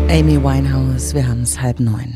Amy Winehouse, wir haben es 8:30.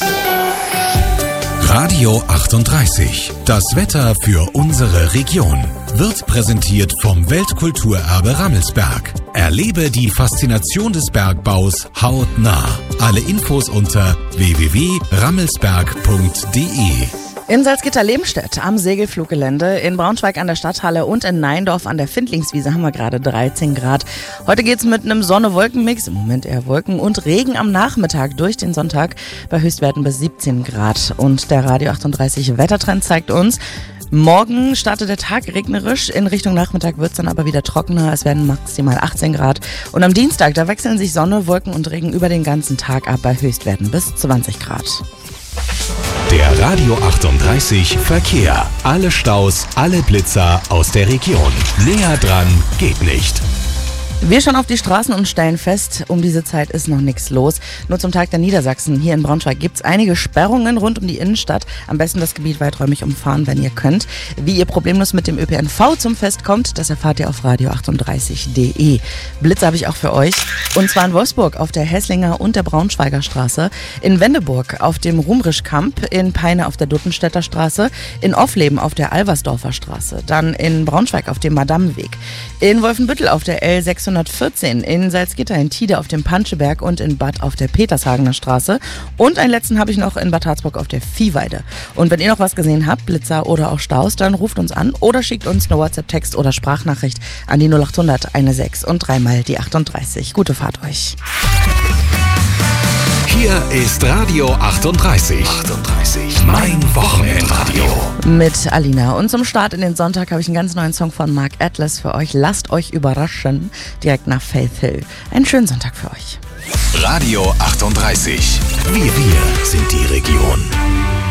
Radio 38. Das Wetter für unsere Region wird präsentiert vom Weltkulturerbe Rammelsberg. Erlebe die Faszination des Bergbaus hautnah. Alle Infos unter www.rammelsberg.de. In Salzgitter-Lebenstedt am Segelfluggelände, in Braunschweig an der Stadthalle und in Neindorf an der Findlingswiese haben wir gerade 13 Grad. Heute geht's mit einem Sonne-Wolken-Mix, im Moment eher Wolken und Regen am Nachmittag durch den Sonntag bei Höchstwerten bis 17 Grad. Und der Radio 38 Wettertrend zeigt uns, morgen startet der Tag regnerisch, in Richtung Nachmittag wird's dann aber wieder trockener, es werden maximal 18 Grad. Und am Dienstag, da wechseln sich Sonne, Wolken und Regen über den ganzen Tag ab bei Höchstwerten bis 20 Grad. Der Radio 38 Verkehr. Alle Staus, alle Blitzer aus der Region. Näher dran geht nicht. Wir schauen auf die Straßen und stellen fest, um diese Zeit ist noch nichts los. Nur zum Tag der Niedersachsen hier in Braunschweig gibt es einige Sperrungen rund um die Innenstadt. Am besten das Gebiet weiträumig umfahren, wenn ihr könnt. Wie ihr problemlos mit dem ÖPNV zum Fest kommt, das erfahrt ihr auf radio38.de. Blitze habe ich auch für euch. Und zwar in Wolfsburg auf der Hesslinger und der Braunschweiger Straße, in Wendeburg auf dem Rumrischkamp, in Peine auf der Duttenstädter Straße, in Offleben auf der Alversdorfer Straße, dann in Braunschweig auf dem Madameweg, in Wolfenbüttel auf der L614, in Salzgitter, in Tide auf dem Panscheberg und in Bad auf der Petershagener Straße. Und einen letzten habe ich noch in Bad Harzburg auf der Viehweide. Und wenn ihr noch was gesehen habt, Blitzer oder auch Staus, dann ruft uns an oder schickt uns eine WhatsApp-Text oder Sprachnachricht an die 0800 16 und dreimal die 38. Gute Fahrt euch. Hier ist Radio 38. Mein Wochenendradio. Mit Alina. Und zum Start in den Sonntag habe ich einen ganz neuen Song von Mark Atlas für euch. Lasst euch überraschen. Direkt nach Faith Hill. Einen schönen Sonntag für euch. Radio 38. Wir sind die Region.